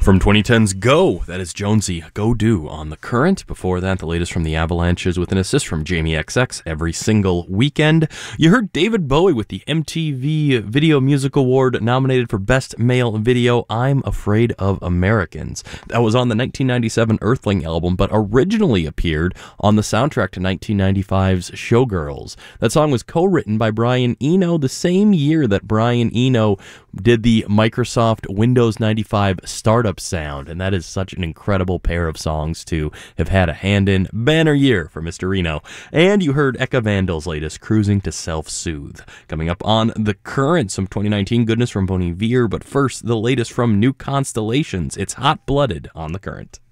From 2010's Go, that is Jonesy, Go Do on The Current. Before that, the latest from the Avalanches with an assist from Jamie XX every single weekend. You heard David Bowie with the MTV Video Music Award nominated for Best Male Video, I'm Afraid of Americans. That was on the 1997 Earthling album, but originally appeared on the soundtrack to 1995's Showgirls. That song was co-written by Brian Eno the same year that Brian Eno did the Microsoft Windows 95 startup sound, and that is such an incredible pair of songs to have had a hand in. Banner year for Mr. Reno. And you heard Eka Vandal's latest, Cruising to Self-Soothe. Coming up on The Current, some 2019 goodness from Bon Iver, but first, the latest from New Constellations. It's Hot Blooded on The Current.